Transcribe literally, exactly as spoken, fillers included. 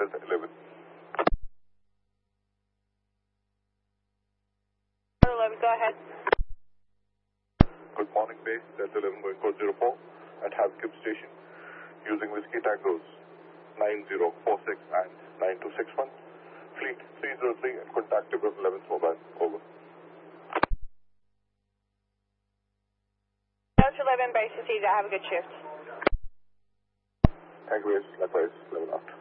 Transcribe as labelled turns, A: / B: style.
A: Delta eleven.
B: eleven, go ahead.
A: Good morning, base. Delta eleven going code zero four at Havkip Station using Whiskey Tangos nine zero four six and nine two six one. Fleet three zero three and contact Ibrahim eleven's mobile. Over.
B: Delta eleven, base to Caesar. Have a good shift.
A: Thank you, base. Likewise, eleven out.